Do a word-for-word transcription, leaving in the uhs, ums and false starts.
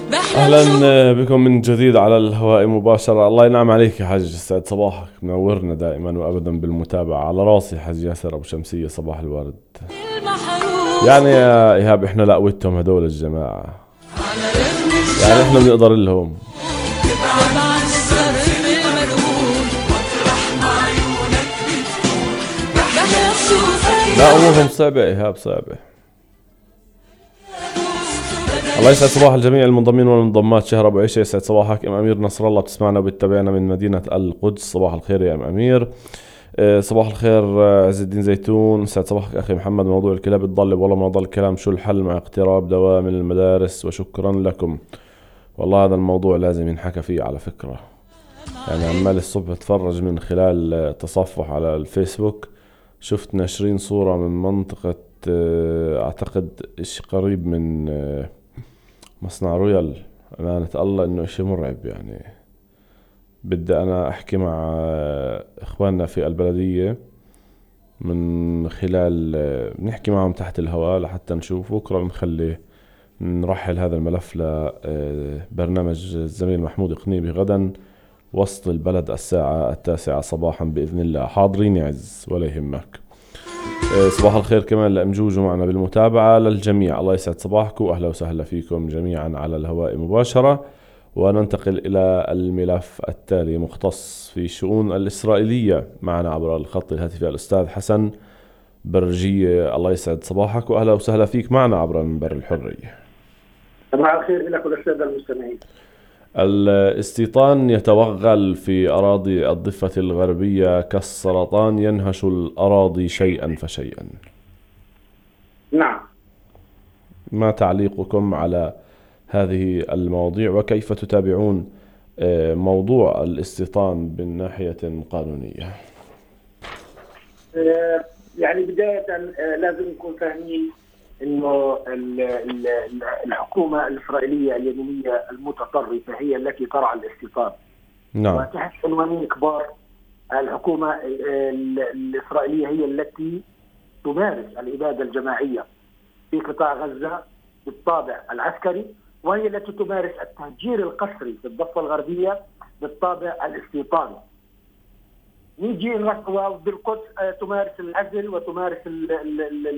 أهلا بكم من جديد على الهواء مباشرة. الله ينعم عليك يا حاج، سعد صباحك، منورنا دائما وأبدا بالمتابعة. على راسي حاج ياسر أبو شمسية، صباح الورد. يعني يا إيهاب إحنا لقوتهم هدول الجماعة، يعني إحنا بنقدر لهم. لا أمورهم صعبة إيهاب، صعبة. الله يسعد صباح الجميع المنضمين والمنضمات. شهر ابو عيشه يسعد صباحك. ام امير نصر الله بتسمعنا وبتتابعنا من مدينه القدس، صباح الخير يا ام امير. أه صباح الخير. أه عز الدين زيتون، سعد صباحك اخي محمد. موضوع الكلاب تضل والله ما ضل الكلام، شو الحل مع اقتراب دوام المدارس؟ وشكرا لكم. والله هذا الموضوع لازم ينحكى فيه على فكره. يعني عمال الصبح اتفرج من خلال تصفح على الفيسبوك، شفت ناشرين صوره من منطقه أه اعتقد اشي قريب من أه مصنع رويال. أمانة الله إنه إشي مرعب. يعني بدي أنا أحكي مع إخواننا في البلدية من خلال نحكي معهم تحت الهواء لحتى نشوف بكرة بنخلي نرحل هذا الملف لبرنامج الزميل محمود قنيبي غدا وسط البلد الساعة التاسعة صباحا بإذن الله. حاضرين يا عز ولا يهمك. صباح الخير كمان لأمجوج معنا بالمتابعة للجميع. الله يسعد صباحكم وأهلا وسهلا فيكم جميعا على الهواء مباشرة. وننتقل إلى الملف التالي مختص في الشؤون الإسرائيلية. معنا عبر الخط الهاتفي الأستاذ حسن برجية. الله يسعد صباحك وأهلا وسهلا فيك معنا عبر منبر الحرية. صباح الخير لك وللسادة المستمعين. الاستيطان يتوغل في أراضي الضفة الغربية كالسرطان، ينهش الأراضي شيئا فشيئا. نعم، ما تعليقكم على هذه المواضيع وكيف تتابعون موضوع الاستيطان من ناحية قانونية؟ يعني بداية لازم نكون فاهمين انه الحكومة الإسرائيلية اليمينية المتطرفة هي التي ترعى الاستيطان. نعم. وتحت عنوانين كبار. الحكومة الإسرائيلية هي التي تمارس الإبادة الجماعية في قطاع غزة بالطابع العسكري، وهي التي تمارس التهجير القسري في الضفة الغربية بالطابع الاستيطاني. نيجي بالقدس تمارس العزل وتمارس ال ال ال